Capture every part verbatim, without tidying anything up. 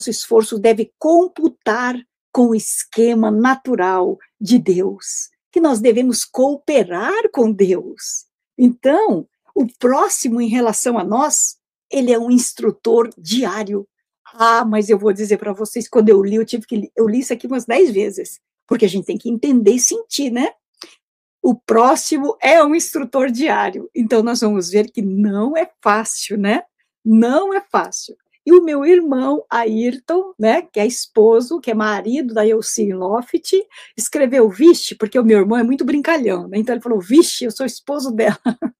esforço deve computar com o esquema natural de Deus, que nós devemos cooperar com Deus. Então, o próximo em relação a nós, ele é um instrutor diário. Ah, mas eu vou dizer para vocês, quando eu li, eu tive que eu li isso aqui umas dez vezes, porque a gente tem que entender e sentir, né? O próximo é um instrutor diário. Então, nós vamos ver que não é fácil, né? Não é fácil. E o meu irmão, Ayrton, né, que é esposo, que é marido da Elsie Loft, escreveu vixe, porque o meu irmão é muito brincalhão, né? Então ele falou, vixe, eu sou esposo dela.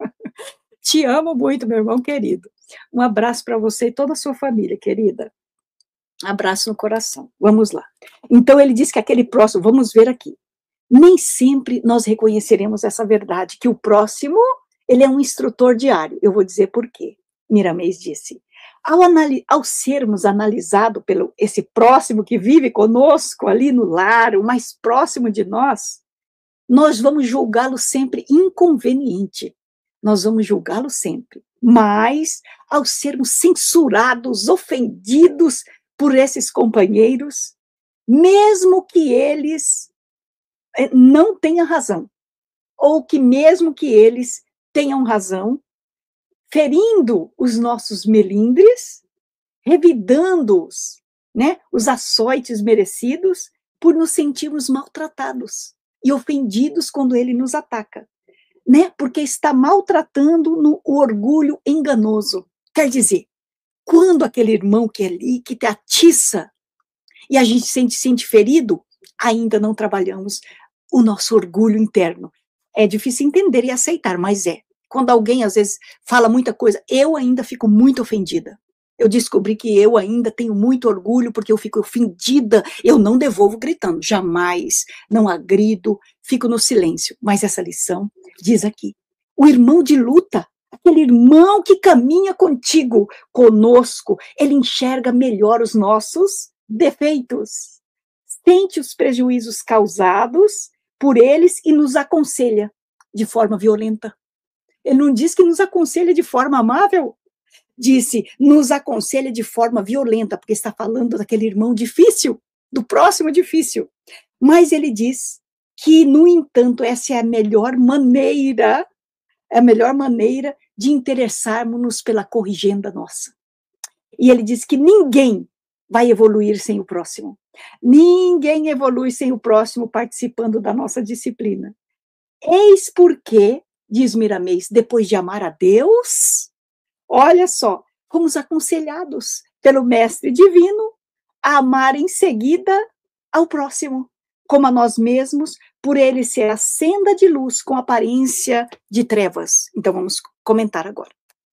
Te amo muito, meu irmão querido. Um abraço para você e toda a sua família, querida. Abraço no coração. Vamos lá. Então ele diz que aquele próximo, vamos ver aqui, nem sempre nós reconheceremos essa verdade, que o próximo, ele é um instrutor diário. Eu vou dizer por quê. Miramês disse, ao, ao sermos analisados pelo esse próximo que vive conosco ali no lar, o mais próximo de nós, nós vamos julgá-lo sempre inconveniente. Nós vamos julgá-lo sempre. Mas, ao sermos censurados, ofendidos por esses companheiros, mesmo que eles não tenham razão, ou que mesmo que eles tenham razão, ferindo os nossos melindres, revidando-os, né, os açoites merecidos, por nos sentirmos maltratados e ofendidos quando ele nos ataca, né, porque está maltratando no orgulho enganoso. Quer dizer, quando aquele irmão que é ali, que te atiça, e a gente se sente, sente ferido, ainda não trabalhamos o nosso orgulho interno. É difícil entender e aceitar, mas é. Quando alguém, às vezes, fala muita coisa, eu ainda fico muito ofendida. Eu descobri que eu ainda tenho muito orgulho, porque eu fico ofendida, eu não devolvo gritando, jamais, não agrido, fico no silêncio. Mas essa lição diz aqui, o irmão de luta, aquele irmão que caminha contigo, conosco, ele enxerga melhor os nossos defeitos, sente os prejuízos causados por eles e nos aconselha de forma violenta. Ele não diz que nos aconselha de forma amável, disse, nos aconselha de forma violenta, porque está falando daquele irmão difícil, do próximo difícil. Mas ele diz que, no entanto, essa é a melhor maneira, é a melhor maneira de interessarmos-nos pela corrigenda nossa. E ele diz que ninguém vai evoluir sem o próximo. Ninguém evolui sem o próximo participando da nossa disciplina. Eis porque, diz Miramês, depois de amar a Deus, olha só, fomos aconselhados pelo Mestre Divino a amar em seguida ao próximo, como a nós mesmos, por ele ser a senda de luz com aparência de trevas. Então vamos comentar agora.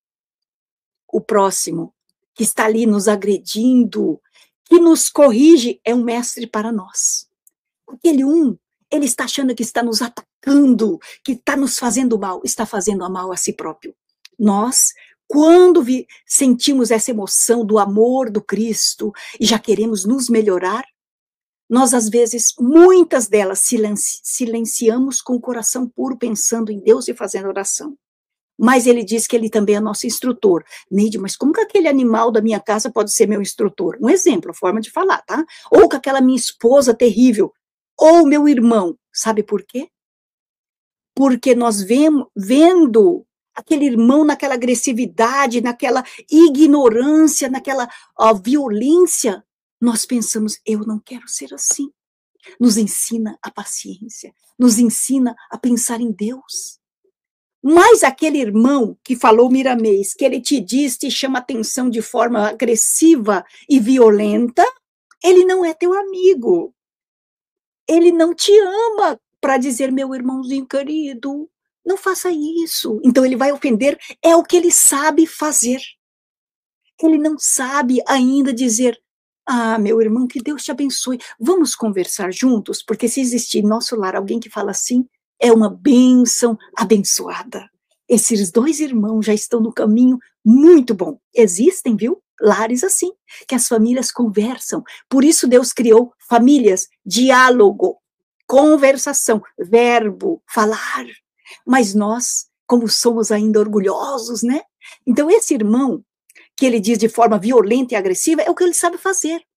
O próximo, que está ali nos agredindo, que nos corrige, é um mestre para nós. Aquele um, ele está achando que está nos atacando, que está nos fazendo mal, está fazendo mal a si próprio. Nós, quando vi, sentimos essa emoção do amor do Cristo e já queremos nos melhorar, nós, às vezes, muitas delas silenci, silenciamos com o coração puro, pensando em Deus e fazendo oração. Mas ele diz que ele também é nosso instrutor. Neide, mas como que aquele animal da minha casa pode ser meu instrutor? Um exemplo, a forma de falar, tá? Ou que aquela minha esposa terrível, ou meu irmão. Sabe por quê? Porque nós vemos, vendo aquele irmão naquela agressividade, naquela ignorância, naquela ó, violência, nós pensamos, eu não quero ser assim. Nos ensina a paciência, nos ensina a pensar em Deus. Mas aquele irmão que falou Miramês, que ele te diz, te chama atenção de forma agressiva e violenta, ele não é teu amigo. Ele não te ama para dizer, meu irmãozinho querido, não faça isso. Então ele vai ofender, é o que ele sabe fazer. Ele não sabe ainda dizer, ah, meu irmão, que Deus te abençoe, vamos conversar juntos, porque se existir em nosso lar alguém que fala assim, é uma bênção abençoada. Esses dois irmãos já estão no caminho muito bom. Existem, viu? Lares assim, que as famílias conversam. Por isso Deus criou famílias, diálogo, conversação, verbo, falar. Mas nós, como somos ainda orgulhosos, né? Então esse irmão, que ele diz de forma violenta e agressiva, é o que ele sabe fazer.